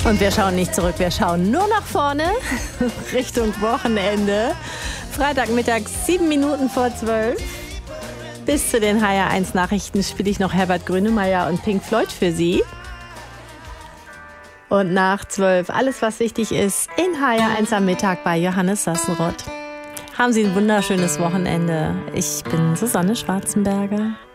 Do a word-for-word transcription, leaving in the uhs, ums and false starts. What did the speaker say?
Und wir schauen nicht zurück, wir schauen nur nach vorne, Richtung Wochenende. Freitagmittag, sieben Minuten vor zwölf. Bis zu den H R eins Nachrichten spiele ich noch Herbert Grönemeyer und Pink Floyd für Sie. Und nach zwölf alles, was wichtig ist, in H R eins am Mittag bei Johannes Sassenroth. Haben Sie ein wunderschönes Wochenende. Ich bin Susanne Schwarzenberger.